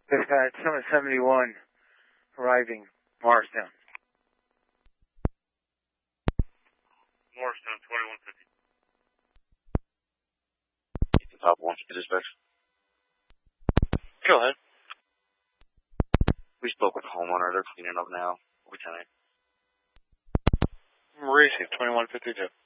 Dispatch, Summit 71, arriving, Morristown. Morristown, 2150. Ethan Papa 150 dispatch. Go ahead. We spoke with the homeowner. They're cleaning up now. We'll be 10-8. Received, 2152.